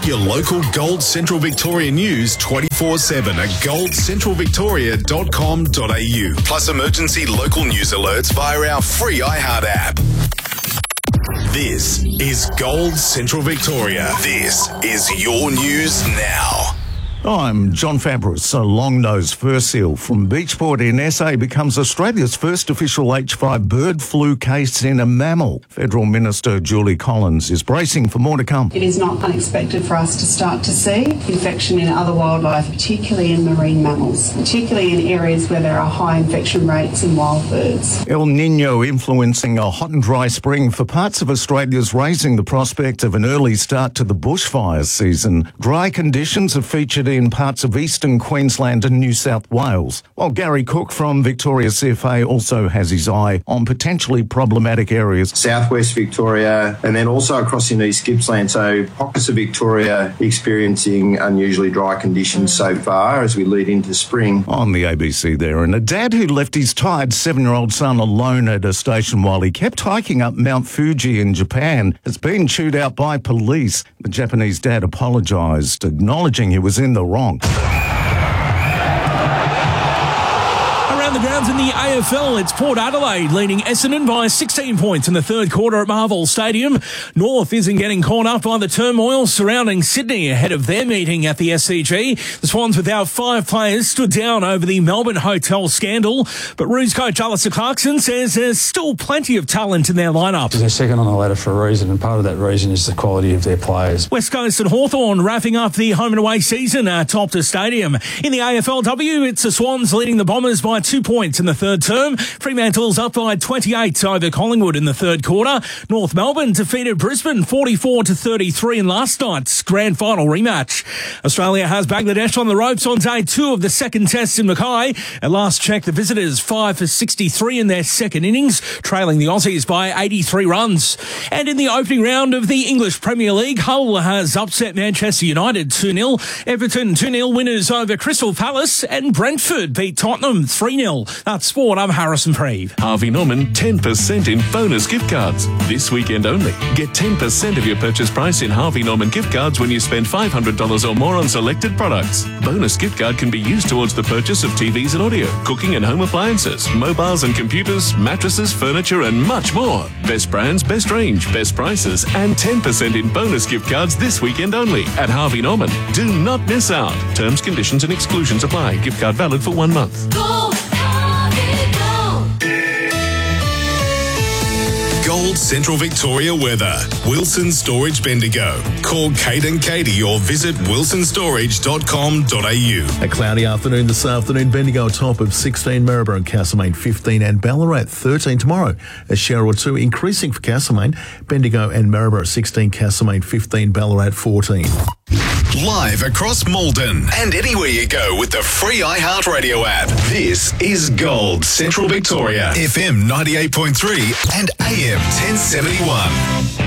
your local Gold Central Victoria news 24/7 at goldcentralvictoria.com.au. Plus emergency local news alerts via our free iHeart app. This is Gold Central Victoria. This is your news now. I'm John Fabris. A long-nosed fur seal from Beachport in SA becomes Australia's first official H5 bird flu case in a mammal. Federal Minister Julie Collins is bracing for more to come. It is not unexpected for us to start to see infection in other wildlife, particularly in marine mammals, particularly in areas where there are high infection rates in wild birds. El Nino influencing a hot and dry spring for parts of Australia is raising the prospect of an early start to the bushfire season. Dry conditions have featured in parts of eastern Queensland and New South Wales, while Gary Cook from Victoria CFA also has his eye on potentially problematic areas. Southwest Victoria and then also across in East Gippsland, so pockets of Victoria experiencing unusually dry conditions so far as we lead into spring. On the ABC there, and a dad who left his tired 7-year-old son alone at a station while he kept hiking up Mount Fuji in Japan has been chewed out by police. The Japanese dad apologised, acknowledging he was in the wrong. Around the grounds in the AFL, it's Port Adelaide leading Essendon by 16 points in the third quarter at Marvel Stadium. North isn't getting caught up by the turmoil surrounding Sydney ahead of their meeting at the SCG. The Swans, without 5 players, stood down over the Melbourne hotel scandal. But Roos coach Alistair Clarkson says there's still plenty of talent in their lineup. They're second on the ladder for a reason, and part of that reason is the quality of their players. West Coast and Hawthorn wrapping up the home and away season at Optus Stadium. In the AFLW, it's the Swans leading the Bombers by 2 points in the third term. Fremantle's up by 28 over Collingwood in the third quarter. North Melbourne defeated Brisbane 44-33 in last night's grand final rematch. Australia has Bangladesh on the ropes on day 2 of the second test in Mackay. At last check, the visitors 5 for 63 in their second innings, trailing the Aussies by 83 runs. And in the opening round of the English Premier League, Hull has upset Manchester United 2-0. Everton 2-0 winners over Crystal Palace, and Brentford beat Tottenham 3-0. That's sport. I'm Harrison Preeve. Harvey Norman 10% in bonus gift cards. This weekend only. Get 10% of your purchase price in Harvey Norman gift cards when you spend $500 or more on selected products. Bonus gift card can be used towards the purchase of TVs and audio, cooking and home appliances, mobiles and computers, mattresses, furniture and much more. Best brands, best range, best prices and 10% in bonus gift cards this weekend only at Harvey Norman. Do not miss out. Terms, conditions and exclusions apply. Gift card valid for 1 month. Gold Central Victoria weather. Wilson Storage Bendigo. Call Kate and Katie or visit wilsonstorage.com.au. A cloudy afternoon this afternoon. Bendigo a top of 16, Maryborough and Castlemaine 15 and Ballarat 13 tomorrow. A shower or two increasing for Castlemaine. Bendigo and Maryborough 16, Castlemaine 15, Ballarat 14. Live across Malden and anywhere you go with the free iHeartRadio app. This is Gold Central Victoria. FM 98.3 and AM 1071.